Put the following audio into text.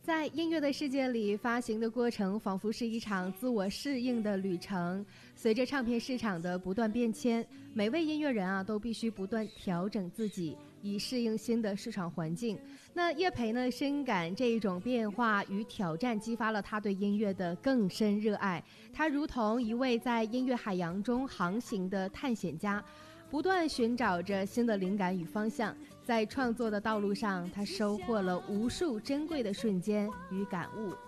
在音乐的世界里，发行的过程仿佛是一场自我适应的旅程。随着唱片市场的不断变迁，每位音乐人都必须不断调整自己，以适应新的市场环境。那叶培呢，深感这一种变化与挑战激发了他对音乐的更深热爱。他如同一位在音乐海洋中航行的探险家，不断寻找着新的灵感与方向。在创作的道路上，他收获了无数珍贵的瞬间与感悟。